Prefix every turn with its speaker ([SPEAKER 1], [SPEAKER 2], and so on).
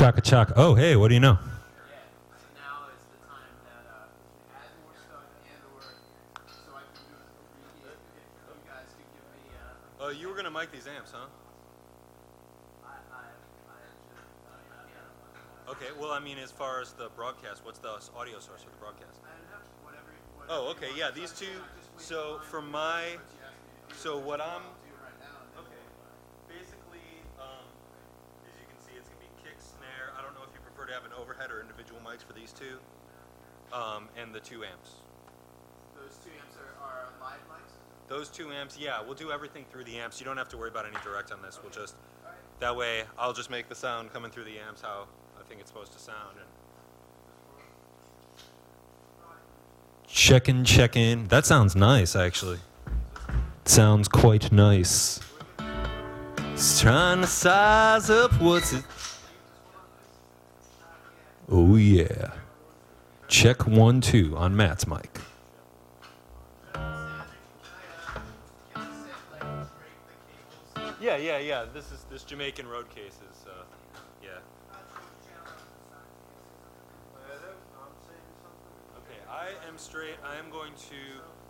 [SPEAKER 1] Chaka chaka. Oh, hey, what do you know? Oh, you were gonna mic these amps, huh? Okay. Well, I mean, as far as the broadcast, what's the audio source for the broadcast? Oh, okay. Yeah, these two. So from my, so what I'm. Okay. Basically, as you can see, it's gonna be kick, snare. I don't know if you prefer to have an overhead or individual mics for these two, and the two amps.
[SPEAKER 2] Those two amps are live mics?
[SPEAKER 1] Those two amps, yeah, we'll do everything through the amps. You don't have to worry about any direct on this. We'll just, that way, I'll just make the sound coming through the amps how I think it's supposed to sound. And check in. That sounds nice, actually. Sounds quite nice. Just trying to size up what's it. Oh, yeah. Check 1, 2 on Matt's mic. Yeah. This Jamaican road case is, yeah. Okay, I am straight. I am going to